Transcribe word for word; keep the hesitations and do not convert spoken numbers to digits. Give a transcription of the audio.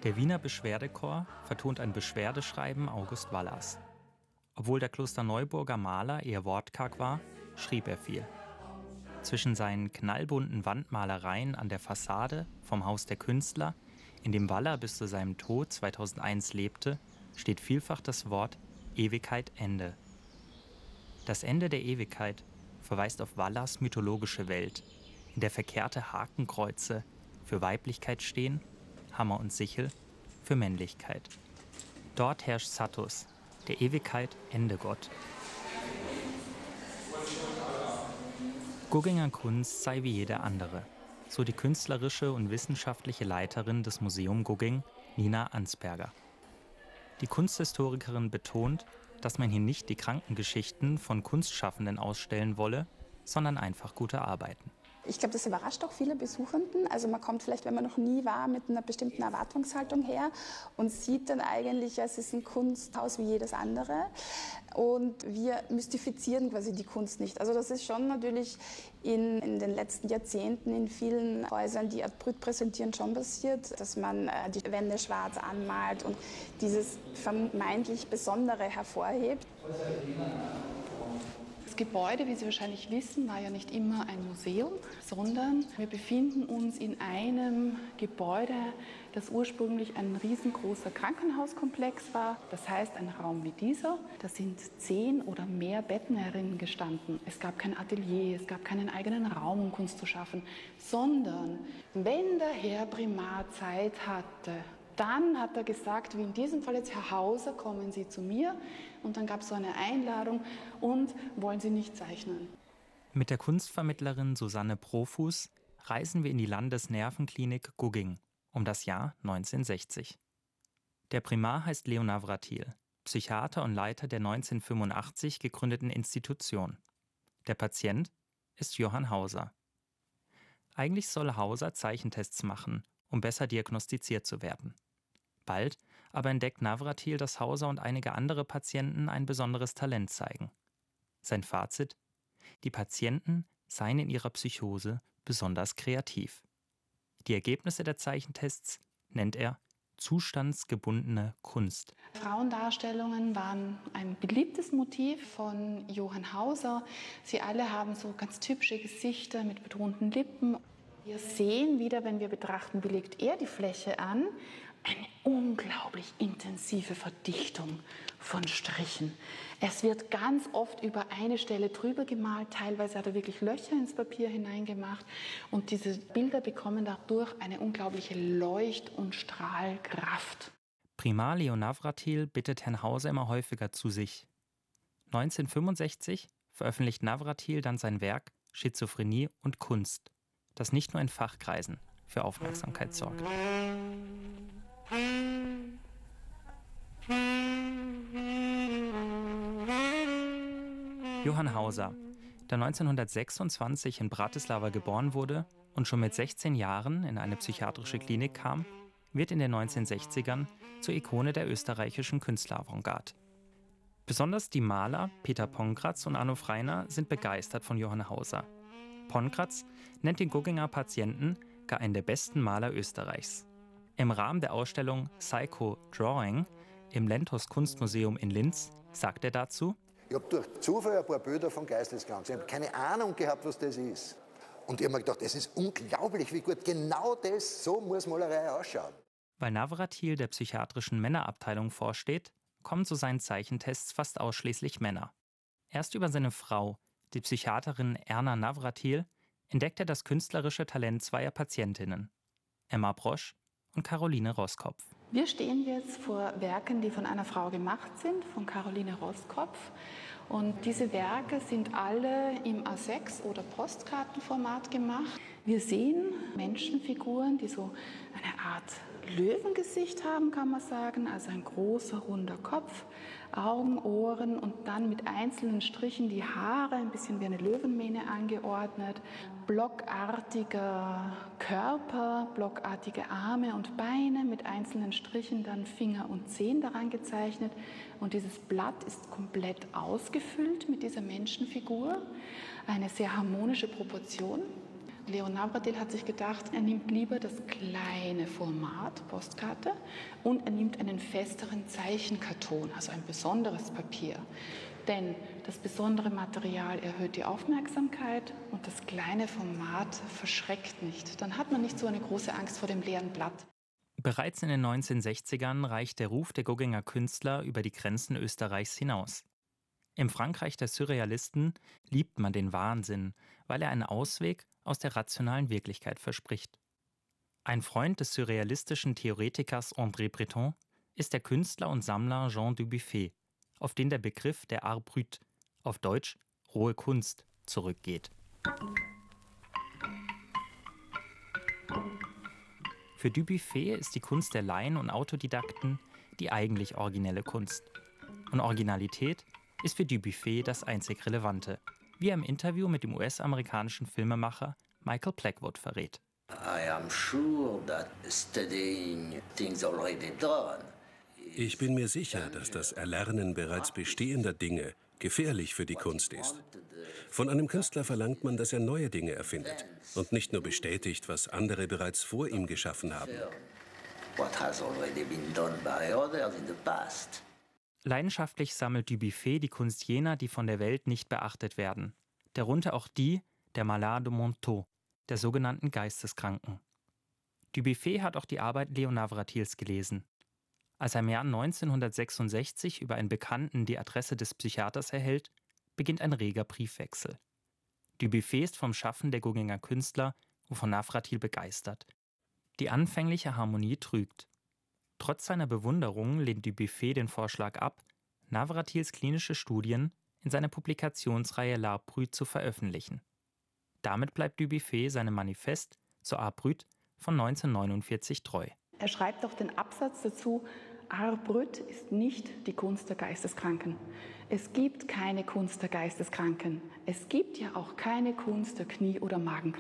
Der Wiener Beschwerdechor vertont ein Beschwerdeschreiben August Wallers. Obwohl der Klosterneuburger Maler eher wortkarg war, schrieb er viel. Zwischen seinen knallbunten Wandmalereien an der Fassade vom Haus der Künstler, in dem Waller bis zu seinem Tod zweitausendeins lebte, steht vielfach das Wort Ewigkeit Ende. Das Ende der Ewigkeit verweist auf Wallers mythologische Welt, in der verkehrte Hakenkreuze für Weiblichkeit stehen, Hammer und Sichel für Männlichkeit. Dort herrscht Satos, der Ewigkeit Endegott. Gugginger Kunst sei wie jede andere, so die künstlerische und wissenschaftliche Leiterin des Museum Gugging, Nina Ansperger. Die Kunsthistorikerin betont, dass man hier nicht die Krankengeschichten von Kunstschaffenden ausstellen wolle, sondern einfach gute Arbeiten. Ich glaube, das überrascht auch viele Besuchenden. Also man kommt vielleicht, wenn man noch nie war, mit einer bestimmten Erwartungshaltung her und sieht dann eigentlich, es ist ein Kunsthaus wie jedes andere. Und wir mystifizieren quasi die Kunst nicht. Also das ist schon natürlich in, in den letzten Jahrzehnten in vielen Häusern, die Art Brut präsentieren, schon passiert, dass man äh, die Wände schwarz anmalt und dieses vermeintlich Besondere hervorhebt. Das Gebäude, wie Sie wahrscheinlich wissen, war ja nicht immer ein Museum, sondern wir befinden uns in einem Gebäude, das ursprünglich ein riesengroßer Krankenhauskomplex war. Das heißt, ein Raum wie dieser, da sind zehn oder mehr Betten herinnen gestanden. Es gab kein Atelier, es gab keinen eigenen Raum, um Kunst zu schaffen, sondern wenn der Herr Primar Zeit hatte, dann hat er gesagt, wie in diesem Fall jetzt, Herr Hauser, kommen Sie zu mir. Und dann gab es so eine Einladung und wollen Sie nicht zeichnen. Mit der Kunstvermittlerin Susanne Profuß reisen wir in die Landesnervenklinik Gugging um das Jahr neunzehnhundertsechzig. Der Primar heißt Leo Navratil, Psychiater und Leiter der neunzehnhundertfünfundachtzig gegründeten Institution. Der Patient ist Johann Hauser. Eigentlich soll Hauser Zeichentests machen, um besser diagnostiziert zu werden. Bald aber entdeckt Navratil, dass Hauser und einige andere Patienten ein besonderes Talent zeigen. Sein Fazit: Die Patienten seien in ihrer Psychose besonders kreativ. Die Ergebnisse der Zeichentests nennt er zustandsgebundene Kunst. Frauendarstellungen waren ein beliebtes Motiv von Johann Hauser. Sie alle haben so ganz typische Gesichter mit betonten Lippen. Wir sehen wieder, wenn wir betrachten, wie legt er die Fläche an, eine unglaublich intensive Verdichtung von Strichen. Es wird ganz oft über eine Stelle drüber gemalt, teilweise hat er wirklich Löcher ins Papier hineingemacht und diese Bilder bekommen dadurch eine unglaubliche Leucht- und Strahlkraft. Primar Leo Navratil bittet Herrn Hauser immer häufiger zu sich. neunzehnhundertfünfundsechzig veröffentlicht Navratil dann sein Werk Schizophrenie und Kunst, das nicht nur in Fachkreisen für Aufmerksamkeit sorgt. Johann Hauser, der neunzehnhundertsechsundzwanzig in Bratislava geboren wurde und schon mit sechzehn Jahren in eine psychiatrische Klinik kam, wird in den neunzehnhundertsechzigern zur Ikone der österreichischen Künstleravantgarde. Besonders die Maler Peter Pongratz und Arno Freiner sind begeistert von Johann Hauser. Pongratz nennt den Gugginger Patienten gar einen der besten Maler Österreichs. Im Rahmen der Ausstellung Psycho Drawing im Lentos Kunstmuseum in Linz sagt er dazu: Ich habe durch Zufall ein paar Bilder von Geisteskranken gesehen. Ich habe keine Ahnung gehabt, was das ist. Und ich habe mir gedacht, es ist unglaublich, wie gut genau das, so muss Malerei ausschauen. Weil Navratil der psychiatrischen Männerabteilung vorsteht, kommen zu seinen Zeichentests fast ausschließlich Männer. Erst über seine Frau, die Psychiaterin Erna Navratil, entdeckt er das künstlerische Talent zweier Patientinnen, Emma Brosch und Caroline Roskopf. Wir stehen jetzt vor Werken, die von einer Frau gemacht sind, von Caroline Roskopf. Und diese Werke sind alle im A sechs- oder Postkartenformat gemacht. Wir sehen Menschenfiguren, die so eine Art Löwengesicht haben, kann man sagen. Also ein großer, runder Kopf, Augen, Ohren und dann mit einzelnen Strichen die Haare, ein bisschen wie eine Löwenmähne angeordnet. Blockartiger Körper, blockartige Arme und Beine, mit einzelnen Strichen dann Finger und Zehen daran gezeichnet. Und dieses Blatt ist komplett ausgefüllt mit dieser Menschenfigur. Eine sehr harmonische Proportion. Léon Navratil hat sich gedacht, er nimmt lieber das kleine Format, Postkarte, und er nimmt einen festeren Zeichenkarton, also ein besonderes Papier. Denn das besondere Material erhöht die Aufmerksamkeit und das kleine Format verschreckt nicht. Dann hat man nicht so eine große Angst vor dem leeren Blatt. Bereits in den neunzehnhundertsechzigern reicht der Ruf der Gugginger Künstler über die Grenzen Österreichs hinaus. Im Frankreich der Surrealisten liebt man den Wahnsinn, weil er einen Ausweg aus der rationalen Wirklichkeit verspricht. Ein Freund des surrealistischen Theoretikers André Breton ist der Künstler und Sammler Jean Dubuffet, auf den der Begriff der Art brut, auf Deutsch rohe Kunst, zurückgeht. Für Dubuffet ist die Kunst der Laien und Autodidakten die eigentlich originelle Kunst. Und Originalität ist für Dubuffet das einzig Relevante, wie er im Interview mit dem U S-amerikanischen Filmemacher Michael Blackwood verrät. I am sure that studying things already done. Ich bin mir sicher, dass das Erlernen bereits bestehender Dinge gefährlich für die Kunst ist. Von einem Künstler verlangt man, dass er neue Dinge erfindet und nicht nur bestätigt, was andere bereits vor ihm geschaffen haben. Leidenschaftlich sammelt Dubuffet die Kunst jener, die von der Welt nicht beachtet werden, darunter auch die der Malades mentaux, der sogenannten Geisteskranken. Dubuffet hat auch die Arbeit Léon Navratils gelesen. Als er im Jahr neunzehnhundertsechsundsechzig über einen Bekannten die Adresse des Psychiaters erhält, beginnt ein reger Briefwechsel. Dubuffet ist vom Schaffen der Gugginger Künstler und von Navratil begeistert. Die anfängliche Harmonie trügt. Trotz seiner Bewunderung lehnt Dubuffet den Vorschlag ab, Navratils klinische Studien in seiner Publikationsreihe L'Art brut zu veröffentlichen. Damit bleibt Dubuffet seinem Manifest zur Art brut von neunzehnhundertneunundvierzig treu. Er schreibt auch den Absatz dazu: Art brut ist nicht die Kunst der Geisteskranken. Es gibt keine Kunst der Geisteskranken. Es gibt ja auch keine Kunst der Knie- oder Magenkranken.